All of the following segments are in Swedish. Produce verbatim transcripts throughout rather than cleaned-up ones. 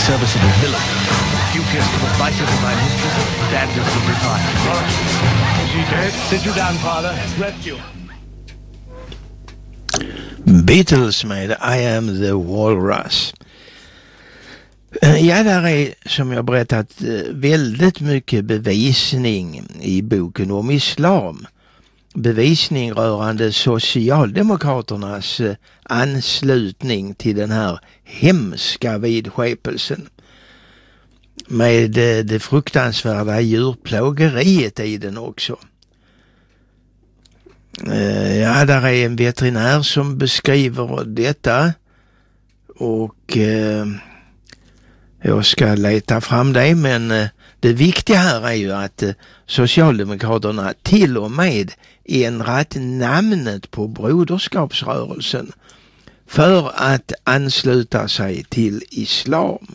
service of a villain. Dubious to the vices of my mistress, dangerous to reply. Is he dead? Sit you down, father. Rest you. Beatles med I am the Walrus. Ja, där är, som jag berättat, väldigt mycket bevisning i boken om islam. Bevisning rörande socialdemokraternas anslutning till den här hemska vidskepelsen. Med det fruktansvärda djurplågeriet i den också. Ja, där är en veterinär som beskriver detta. Och eh, jag ska leta fram det, men eh, det viktiga här är ju att eh, Socialdemokraterna till och med ändrat namnet på broderskapsrörelsen för att ansluta sig till islam.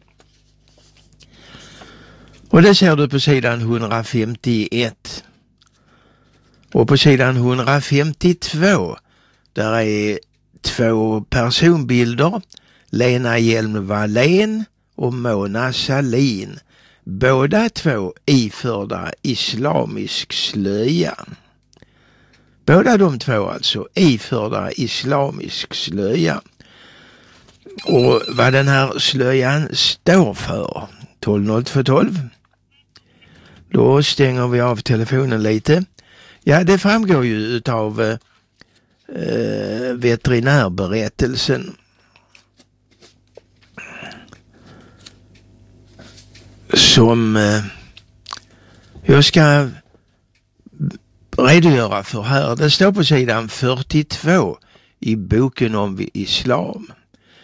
Och det ser du på sidan hundrafemtioett. Och på sidan hundrafemtiotvå, där är två personbilder, Lena Hjelm-Wallén och Mona Sahlin, båda två iförda islamisk slöja. Båda de två alltså iförda islamisk slöja. Och vad den här slöjan står för, tolv noll två tolv. Då stänger vi av telefonen lite. Ja, det framgår ju utav eh, veterinärberättelsen. Som eh, jag ska redogöra för här. Det står på sidan fyrtiotvå i boken om islam.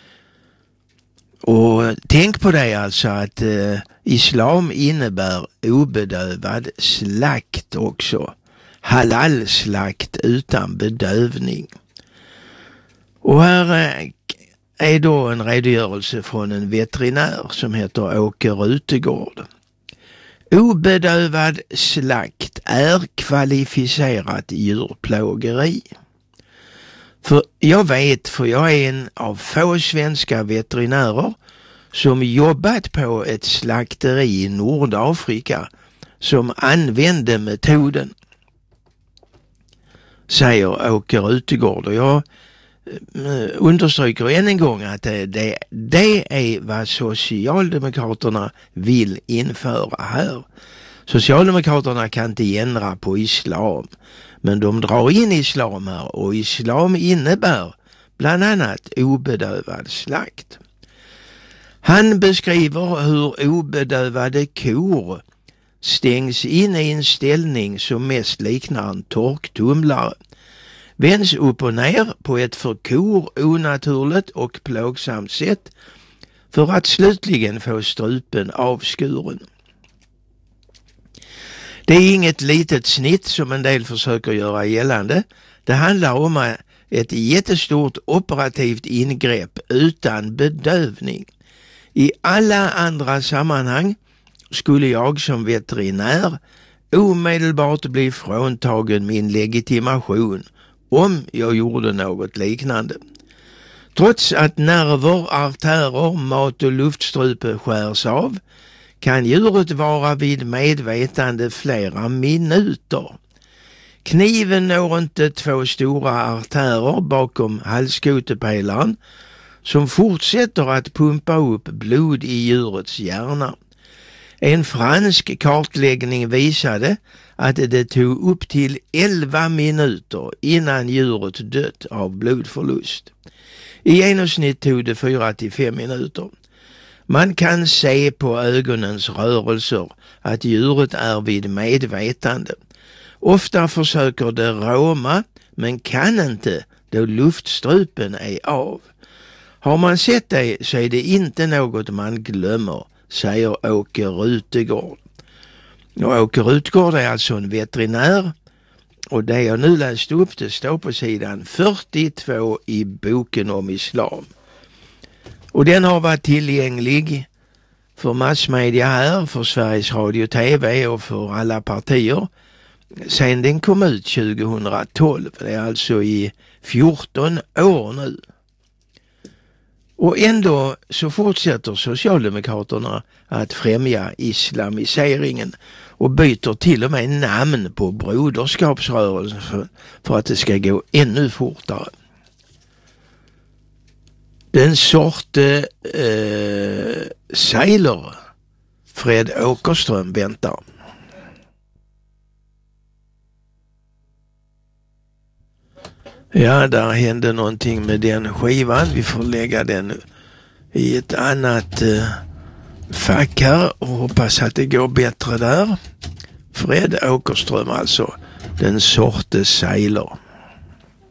Och tänk på det alltså att eh, islam innebär obedövad slakt också. Halal-slakt utan bedövning. Och här eh, är då en redogörelse från en veterinär som heter Åke Rutegård. Obedövad slakt är kvalificerat djurplågeri. För jag vet, för jag är en av få svenska veterinärer som jobbat på ett slakteri i Nordafrika som använde metoden, säger Åke Rutegård. Och jag understryker än en gång att det, det, det är vad Socialdemokraterna vill införa här. Socialdemokraterna kan inte ändra på islam, men de drar in islam här, och islam innebär bland annat obedövad slakt. Han beskriver hur obedövade kor stängs in i en ställning som mest liknar en torktumlare, vänds upp och ner på ett för kor onaturligt och plågsamt sätt för att slutligen få strupen avskuren. Det är inget litet snitt som en del försöker göra gällande. Det handlar om ett jättestort operativt ingrepp utan bedövning. I alla andra sammanhang skulle jag som veterinär omedelbart bli fråntagen min legitimation om jag gjorde något liknande. Trots att nerver, artärer, mat- och luftstrupe skärs av kan djuret vara vid medvetande flera minuter. Kniven når inte två stora artärer bakom halskotepelaren som fortsätter att pumpa upp blod i djurets hjärna. En fransk kartläggning visade att det tog upp till elva minuter innan djuret dött av blodförlust. I genomsnitt tog det fyra till fem minuter. Man kan se på ögonens rörelser att djuret är vid medvetande. Ofta försöker det råma, men kan inte då luftstrupen är av. Har man sett det så är det inte något man glömmer, säger Åke Rutegård. Och Åke Rutegård är alltså en veterinär, och det jag nu läste upp det står på sidan fyrtiotvå i boken om islam. Och den har varit tillgänglig för massmedia här, för Sveriges Radio och T V och för alla partier sen den kom ut tjugohundratolv. Det är alltså i fjorton år nu. Och ändå så fortsätter Socialdemokraterna att främja islamiseringen och byter till och med namn på broderskapsrörelsen för, för att det ska gå ännu fortare. Den sorte eh, Seiler, Fred Åkerström, väntar. Ja, där hände någonting med den skivan. Vi får lägga den i ett annat eh, fack här och hoppas att det går bättre där. Fred Åkerström alltså, den sorte Seiler.